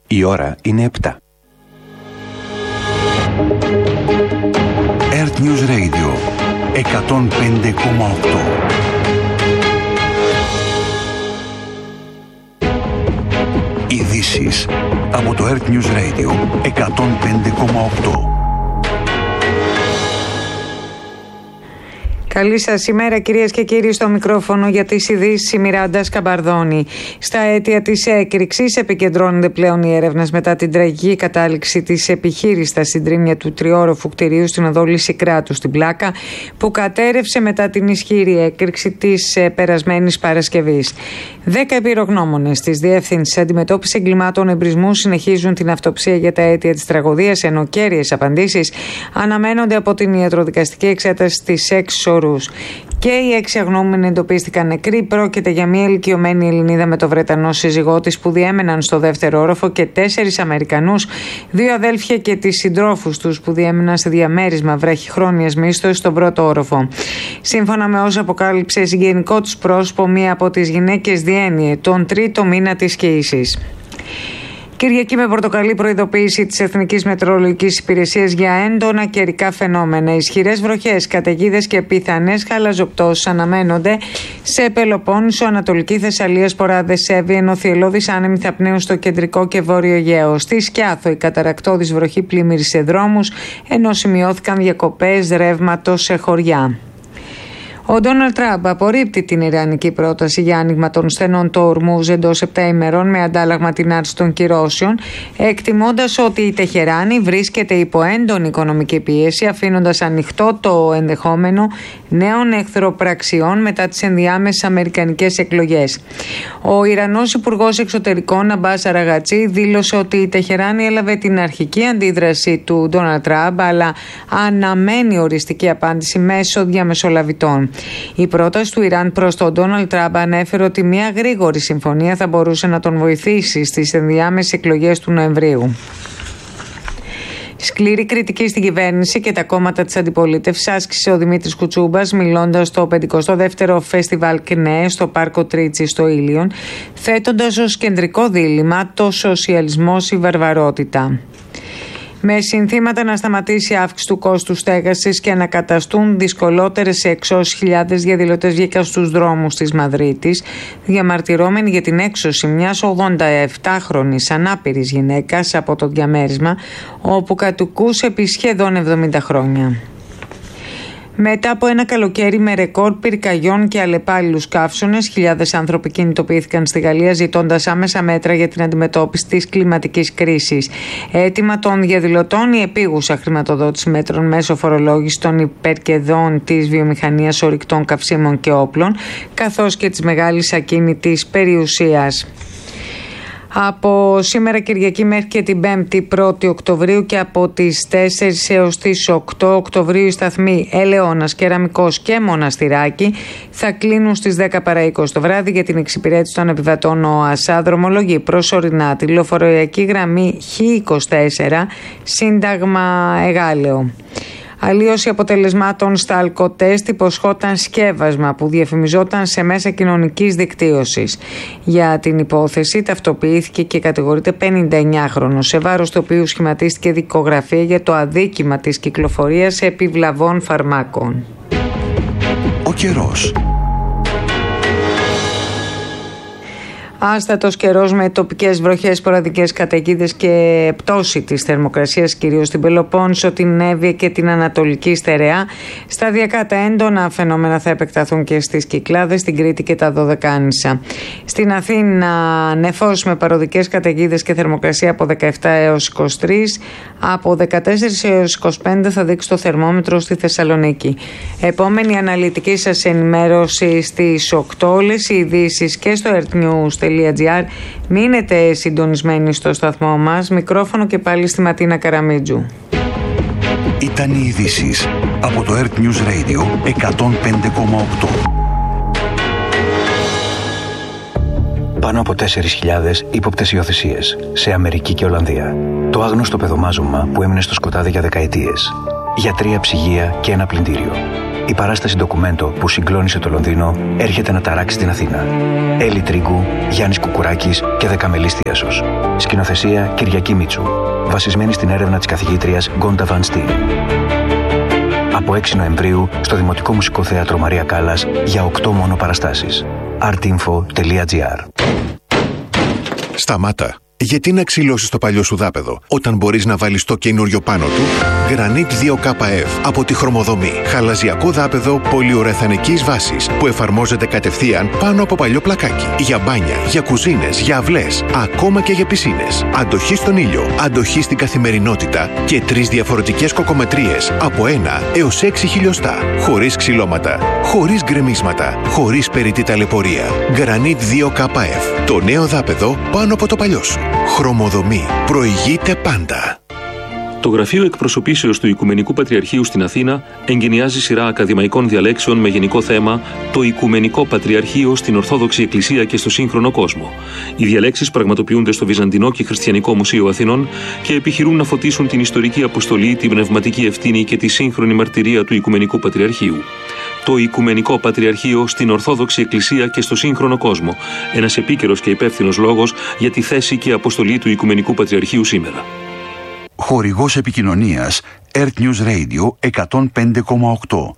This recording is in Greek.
Η ώρα είναι 7. Earth News Radio 105,8. Ειδήσεις από το Earth News Radio 105,8. Καλή σας ημέρα, κυρίες και κύριοι, στο μικρόφωνο για τις ειδήσεις η Μιράντα Σκαμπαρδόνη. Στα αίτια της έκρηξης επικεντρώνονται πλέον οι έρευνες μετά την τραγική κατάληξη της επιχείρησης στα συντρίμμια του τριόροφου κτηρίου στην οδό Λυσικράτου στην Πλάκα, που κατέρευσε μετά την ισχυρή έκρηξη της περασμένης Παρασκευής. 10 εμπειρογνώμονες της Διεύθυνσης Αντιμετώπισης Εγκλημάτων Εμπρισμού συνεχίζουν την αυτοψία για τα αίτια της τραγωδίας, ενώ κέρυες απαντήσεις αναμένονται από την ιατροδικαστική εξέταση της 6 ώρου. Και οι 6 αγνοούμενοι εντοπίστηκαν νεκροί. Πρόκειται για μια ηλικιωμένη Ελληνίδα με το Βρετανό σύζυγό της που διέμεναν στο δεύτερο όροφο και 4 Αμερικανούς, 2 αδέλφια και τις συντρόφους τους που διέμεναν σε διαμέρισμα βραχυχρόνιας μίσθωσης στον πρώτο όροφο. Σύμφωνα με όσα αποκάλυψε συγγενικό τους πρόσωπο, μία από τις γυναίκες διένυε τον 3ο μήνα της κοίησης. Κυριακή με πορτοκαλί προειδοποίηση της Εθνικής Μετεωρολογικής Υπηρεσίας για έντονα καιρικά φαινόμενα. Ισχυρές βροχές, καταιγίδες και πιθανές χαλαζοπτώσεις αναμένονται σε Πελοπόννησο, Ανατολική Θεσσαλία, Σποράδες, Σέβη, ενώ θυελλώδεις άνεμοι θα πνέουν στο κεντρικό και βόρειο Αιγαίο. Στη Σκιάθο η καταρακτώδης βροχή πλημμύρισε δρόμους, ενώ σημειώθηκαν διακοπές ρεύματος σε χωριά. Ο Ντόναλντ Τραμπ απορρίπτει την ιρανική πρόταση για άνοιγμα των στενών του Ορμούζ εντός 7 ημερών με αντάλλαγμα την άρση των κυρώσεων, εκτιμώντας ότι η Τεχεράνη βρίσκεται υπό έντονη οικονομική πίεση, αφήνοντας ανοιχτό το ενδεχόμενο νέων εχθροπραξιών μετά τις ενδιάμεσες αμερικανικές εκλογές. Ο Ιρανός Υπουργός Εξωτερικών Αμπάς Αραγατσί δήλωσε ότι η Τεχεράνη έλαβε την αρχική αντίδραση του Ντόναλντ Τραμπ, αλλά αναμένει οριστική απάντηση μέσω διαμεσολαβητών. Η πρόταση του Ιράν προς τον Ντόναλντ Τραμπ ανέφερε ότι μια γρήγορη συμφωνία θα μπορούσε να τον βοηθήσει στις ενδιάμεσες εκλογές του Νοεμβρίου. Σκληρή κριτική στην κυβέρνηση και τα κόμματα της αντιπολίτευσης άσκησε ο Δημήτρης Κουτσούμπας, μιλώντας στο 52ο Φεστιβάλ ΚΝΕ στο Πάρκο Τρίτσι στο Ήλιον, θέτοντας ως κεντρικό δίλημμα το σοσιαλισμός ή βαρβαρότητα. Με συνθήματα να σταματήσει η αύξηση του κόστους στέγασης και να καταστούν δυσκολότερες εξώσεις, χιλιάδες διαδηλωτές βγήκαν στους δρόμους της Μαδρίτης, διαμαρτυρώμενοι για την έξωση μιας 87χρονης ανάπηρης γυναίκας από το διαμέρισμα, όπου κατοικούσε επί σχεδόν 70 χρόνια. Μετά από ένα καλοκαίρι με ρεκόρ πυρκαγιών και αλλεπάλληλους καύσωνες, χιλιάδες άνθρωποι κινητοποιήθηκαν στη Γαλλία ζητώντας άμεσα μέτρα για την αντιμετώπιση της κλιματικής κρίσης. Αίτημα των διαδηλωτών η επίγουσα χρηματοδότηση μέτρων μέσω φορολόγησης των υπερκερδών της βιομηχανίας ορυκτών καυσίμων και όπλων, καθώς και της μεγάλης ακίνητης περιουσίας. Από σήμερα Κυριακή μέχρι και την 5η 1η Οκτωβρίου και από τις 4 έως τις 8 Οκτωβρίου οι σταθμοί Ελαιώνας, Κεραμικός και Μοναστηράκι θα κλείνουν στις 10 παρά 20 το βράδυ για την εξυπηρέτηση των επιβατών ΟΑΣΑ. Δρομολογεί προσωρινά τη λεωφορειακή γραμμή Χ24 Σύνταγμα Εγάλεο. Αλλίωση αποτελεσμάτων στα αλκοτέστ υποσχόταν σκεύασμα που διαφημιζόταν σε μέσα κοινωνικής δικτύωσης. Για την υπόθεση ταυτοποιήθηκε και κατηγορείται 59χρονος, σε βάρος του οποίου σχηματίστηκε δικογραφία για το αδίκημα της κυκλοφορίας επιβλαβών φαρμάκων. Ο καιρός. Άστατος καιρός με τοπικές βροχές, σποραδικές καταιγίδες και πτώση της θερμοκρασίας κυρίως στην Πελοπόννησο, την Εύβοια και την Ανατολική Στερεά. Σταδιακά τα έντονα φαινόμενα θα επεκταθούν και στις Κυκλάδες, στην Κρήτη και τα Δωδεκάνησα. Στην Αθήνα νεφός με παροδικές καταιγίδες και θερμοκρασία από 17 έως 23. Από 14 έως 25 θα δείξει το θερμόμετρο στη Θεσσαλονίκη. Επόμενη αναλυτική σας ενημέρωση στις 8. Όλες οι ειδήσεις και στο earthnews.gr. Μείνετε συντονισμένοι στο σταθμό μας. Μικρόφωνο και πάλι στη Ματίνα Καραμίτζου. Ήταν οι ειδήσεις από το Earth News Radio 105,8. Πάνω από 4.000 ύποπτες υιοθεσίες σε Αμερική και Ολλανδία. Το άγνωστο παιδομάζωμα που έμεινε στο σκοτάδι για δεκαετίες. για 3 ψυγεία και ένα πλυντήριο. Η παράσταση ντοκουμέντο που συγκλώνησε το Λονδίνο έρχεται να ταράξει την Αθήνα. Έλλη Τρίγκου, Γιάννης Κουκουράκης και Δεκαμελής Θίασος. Σκηνοθεσία Κυριακή Μίτσου. Βασισμένη στην έρευνα της καθηγήτριας Γκόντα Βαν Στιν. Από 6 Νοεμβρίου στο Δημοτικό Μουσικό Θέατρο Μαρία Κάλλας για 8 μόνο παραστάσεις. artinfo.gr. Σταμάτα. Γιατί να ξυλώσεις το παλιό σου δάπεδο όταν μπορείς να βάλεις το καινούριο πάνω του? Granit 2KF από τη Χρωμοδομή. Χαλαζιακό δάπεδο πολυουρεθανικής βάσης που εφαρμόζεται κατευθείαν πάνω από παλιό πλακάκι. Για μπάνια, για κουζίνες, για αυλές, ακόμα και για πισίνες. Αντοχή στον ήλιο, αντοχή στην καθημερινότητα και 3 διαφορετικές κοκομετρίες από 1 έως 6 χιλιοστά. Χωρίς ξυλώματα, χωρίς γκρεμίσματα, χωρίς περιττή ταλαιπωρία. Granit 2KF. Το νέο δάπεδο πάνω από το παλιό σου. Χρωμοδομή. Προηγείται πάντα. Το Γραφείο Εκπροσωπήσεως του Οικουμενικού Πατριαρχείου στην Αθήνα εγκαινιάζει σειρά ακαδημαϊκών διαλέξεων με γενικό θέμα «Το Οικουμενικό Πατριαρχείο στην Ορθόδοξη Εκκλησία και στο σύγχρονο κόσμο». Οι διαλέξεις πραγματοποιούνται στο Βυζαντινό και Χριστιανικό Μουσείο Αθηνών και επιχειρούν να φωτίσουν την ιστορική αποστολή, την πνευματική ευθύνη και τη σύγχρονη μαρτυρία του Οικουμενικού Πατριαρχείου. Το Οικουμενικό Πατριαρχείο στην Ορθόδοξη Εκκλησία και στο σύγχρονο κόσμο. Ένας επίκαιρος και υπεύθυνος λόγος για τη θέση και αποστολή του Οικουμενικού Πατριαρχείου σήμερα. Χορηγός επικοινωνίας Earth News Radio 105,8.